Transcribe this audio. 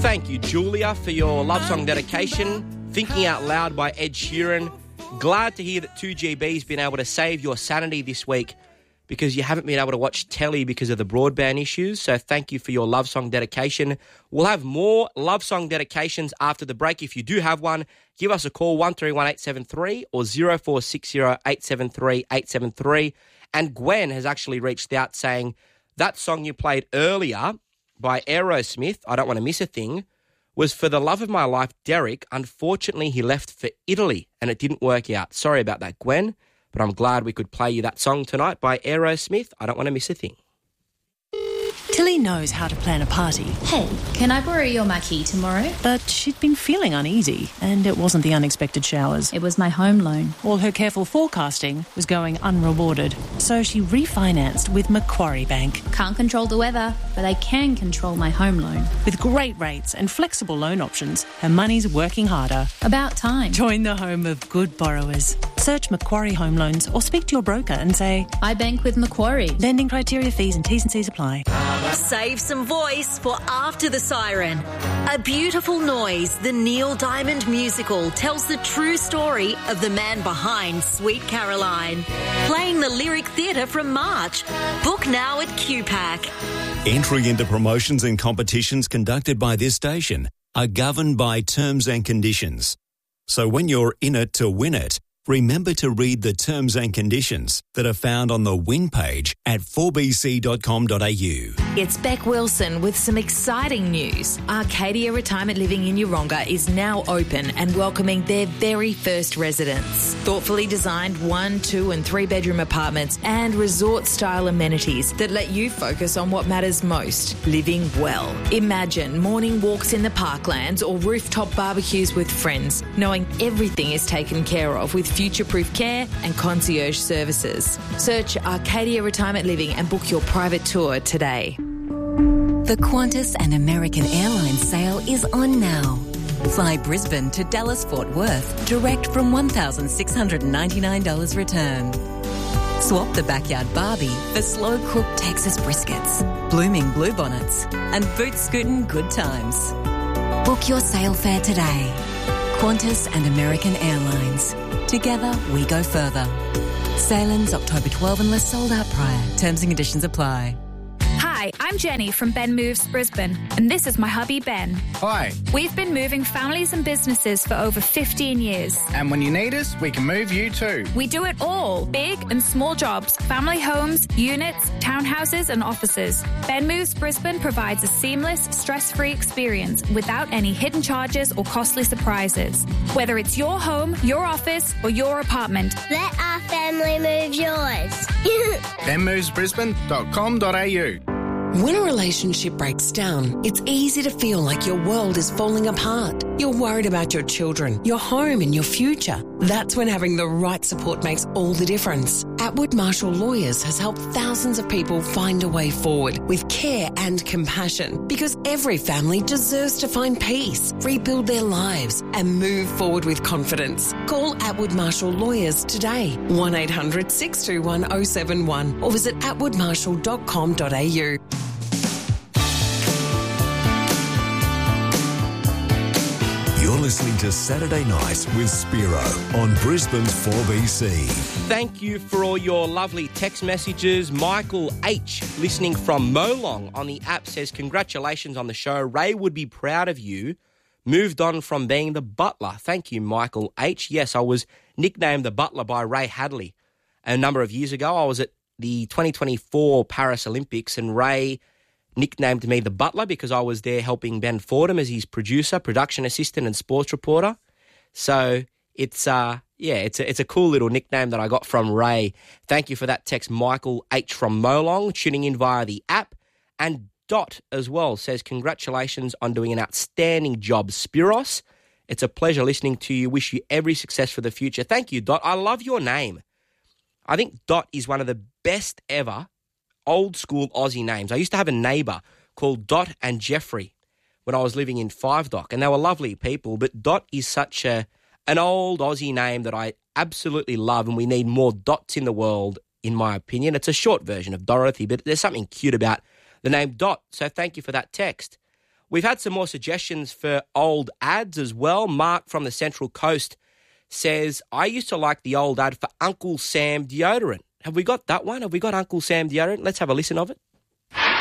Thank you, Julia, for your love song dedication. Thinking Out Loud by Ed Sheeran. Glad to hear that 2GB's been able to save your sanity this week because you haven't been able to watch telly because of the broadband issues. So thank you for your love song dedication. We'll have more love song dedications after the break. If you do have one, give us a call, 131873 or 0460 873 873. And Gwen has actually reached out saying that song you played earlier by Aerosmith, I Don't Want to Miss a Thing, was for the love of my life, Derek. Unfortunately, he left for Italy and it didn't work out. Sorry about that, Gwen, but I'm glad we could play you that song tonight by Aerosmith, I Don't Want to Miss a Thing. Tilly knows how to plan a party. Hey, can I borrow your marquee tomorrow? But she'd been feeling uneasy, and it wasn't the unexpected showers. It was my home loan. All her careful forecasting was going unrewarded, so she refinanced with Macquarie Bank. Can't control the weather, but I can control my home loan. With great rates and flexible loan options, her money's working harder. About time. Join the home of good borrowers. Search Macquarie Home Loans or speak to your broker and say, I bank with Macquarie. Lending criteria, fees and T's and C's apply. Save some voice for After the Siren. A Beautiful Noise, the Neil Diamond musical, tells the true story of the man behind Sweet Caroline. Playing the Lyric Theatre from March. Book now at QPAC. Entry into promotions and competitions conducted by this station are governed by terms and conditions. So when you're in it to win it, remember to read the terms and conditions that are found on the win page at 4bc.com.au. It's Beck Wilson with some exciting news. Arcadia Retirement Living in Yeronga is now open and welcoming their very first residents. Thoughtfully designed 1, 2 and 3 bedroom apartments and resort-style amenities that let you focus on what matters most, living well. Imagine morning walks in the parklands or rooftop barbecues with friends, knowing everything is taken care of with future-proof care and concierge services. Search Arcadia Retirement Living and book your private tour today. The Qantas and American Airlines sale is on now. Fly Brisbane to Dallas-Fort Worth direct from $1,699 return. Swap the backyard Barbie for slow-cooked Texas briskets, blooming bluebonnets and boot-scootin' good times. Book your sale fare today. Qantas and American Airlines. Together, we go further. Sale ends October 12 unless sold out prior. Terms and conditions apply. Hi, I'm Jenny from Ben Moves Brisbane, and this is my hubby Ben. Hi. We've been moving families and businesses for over 15 years. And when you need us, we can move you too. We do it all, big and small jobs, family homes, units, townhouses and offices. Ben Moves Brisbane provides a seamless, stress-free experience without any hidden charges or costly surprises. Whether it's your home, your office or your apartment. Let our family move yours. benmovesbrisbane.com.au. When a relationship breaks down, it's easy to feel like your world is falling apart. You're worried about your children, your home and your future. That's when having the right support makes all the difference. Atwood Marshall Lawyers has helped thousands of people find a way forward with care and compassion, because every family deserves to find peace, rebuild their lives and move forward with confidence. Call Atwood Marshall Lawyers today, 1800 621 071 or visit atwoodmarshall.com.au. You're listening to Saturday Night with Spiro on Brisbane's 4BC. Thank you for all your lovely text messages. Michael H, listening from Molong on the app, says, congratulations on the show. Ray would be proud of you. Moved on from being the butler. Thank you, Michael H. Yes, I was nicknamed the butler by Ray Hadley a number of years ago. I was at the 2024 Paris Olympics and Ray nicknamed me the butler because I was there helping Ben Fordham as his producer, production assistant and sports reporter. So it's a cool little nickname that I got from Ray. Thank you for that text, Michael H from Molong, tuning in via the app. And Dot as well says, congratulations on doing an outstanding job, Spiros. It's a pleasure listening to you. Wish you every success for the future. Thank you, Dot. I love your name. I think Dot is one of the best ever old school Aussie names. I used to have a neighbour called Dot and Jeffrey when I was living in Five Dock, and they were lovely people, but Dot is such an old Aussie name that I absolutely love, and we need more Dots in the world, in my opinion. It's a short version of Dorothy, but there's something cute about the name Dot, so thank you for that text. We've had some more suggestions for old ads as well. Mark from the Central Coast says, I used to like the old ad for Uncle Sam deodorant. Have we got that one? Have we got Uncle Sam deodorant? Let's have a listen of it.